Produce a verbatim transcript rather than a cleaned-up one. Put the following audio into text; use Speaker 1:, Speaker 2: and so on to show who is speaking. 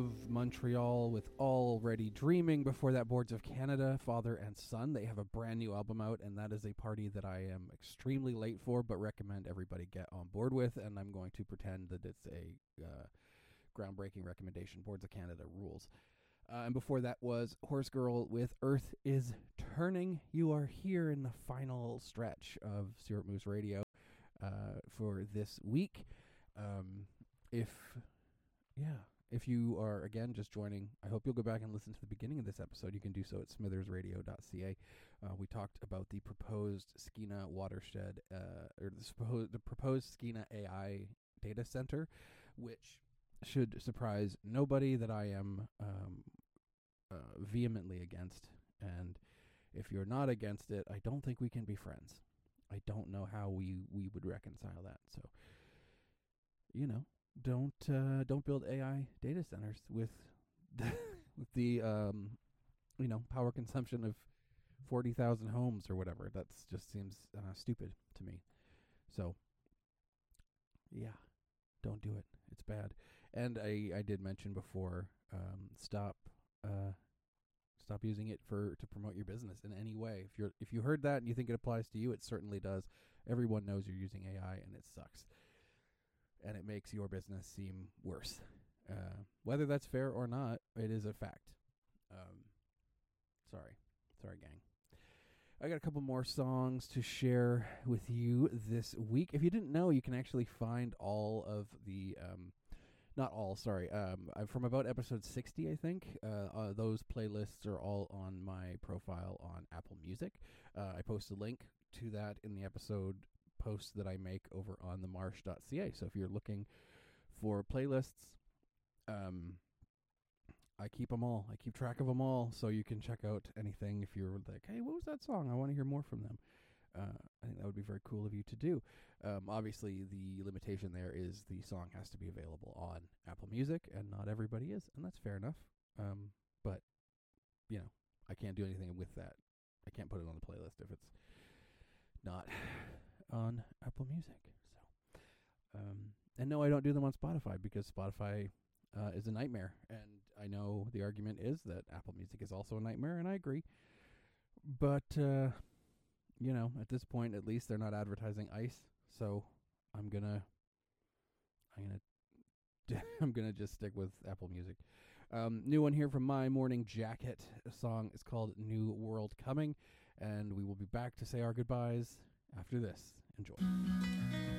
Speaker 1: of Montreal with Already Dreaming. Before that, Boards of Canada, Father and Son. They have a brand new album out, and that is a party that I am extremely late for, but recommend everybody get on board with, and I'm going to pretend that it's a uh, groundbreaking recommendation. Boards of Canada rules. Uh, and before that was Horse Girl with Earth is Turning. You are here in the final stretch of Stuart Moose Radio uh, for this week. Um, if, yeah, if you are, again, just joining, I hope you'll go back and listen to the beginning of this episode. You can do so at smithers radio dot c a. Uh, we talked about the proposed Skeena watershed, uh, or the, supposed, the proposed Skeena A I data center, which should surprise nobody that I am um, uh, vehemently against. And if you're not against it, I don't think we can be friends. I don't know how we, we would reconcile that. So, you know, don't uh, don't build A I data centers with with the um, you know, power consumption of forty thousand homes or whatever. That just seems uh, stupid to me. So, yeah, don't do it. It's bad. And I, I did mention before, um, stop uh, stop using it for to promote your business in any way. If you're if you heard that and you think it applies to you, it certainly does. Everyone knows you're using A I, and it sucks. And it makes your business seem worse. Uh, whether that's fair or not, it is a fact. Um, sorry. Sorry, gang. I got a couple more songs to share with you this week. If you didn't know, you can actually find all of the... Um, not all, sorry. Um, from about episode sixty, I think. Uh, uh, those playlists are all on my profile on Apple Music. Uh, I post a link to that in the episode posts that I make over on the marsh dot c a. So if you're looking for playlists, um, I keep them all. I keep track of them all, so you can check out anything if you're like, hey, what was that song? I want to hear more from them. Uh, I think that would be very cool of you to do. Um, obviously, the limitation there is the song has to be available on Apple Music, and not everybody is, and that's fair enough. Um, but, you know, I can't do anything with that. I can't put it on the playlist if it's not on Apple Music. So, um, and no, I don't do them on Spotify because Spotify uh, is a nightmare. And I know the argument is that Apple Music is also a nightmare, and I agree. But, uh, you know, at this point, at least they're not advertising ICE. So I'm gonna, I'm gonna, I'm gonna just stick with Apple Music. Um, new one here from My Morning Jacket. A song is called New World Coming. And we will be back to say our goodbyes after this. Enjoy.